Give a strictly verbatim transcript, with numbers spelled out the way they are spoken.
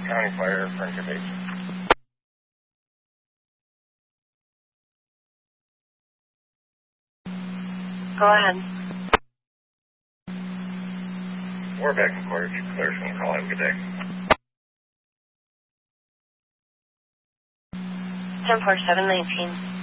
County Fire for incubation. Go ahead. We're back in quarter. Clear's going to call. Have a good day. ten four seven nineteen.